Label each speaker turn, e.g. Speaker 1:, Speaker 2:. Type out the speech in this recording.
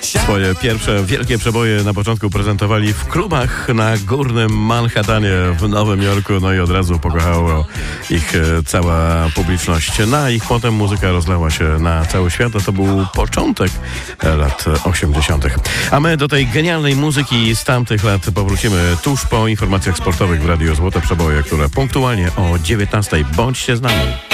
Speaker 1: Swoje pierwsze wielkie przeboje na początku prezentowali w klubach na górnym Manhattanie w Nowym Jorku, no i od razu pokochała ich cała publiczność. Na ich potem muzyka rozlała się na cały świat, a to był początek lat 80. A my do tej genialnej muzyki z tamtych lat powrócimy tuż po informacjach sportowych w Radiu Złote Przeboje, które punktualnie o 19:00. Bądźcie z nami.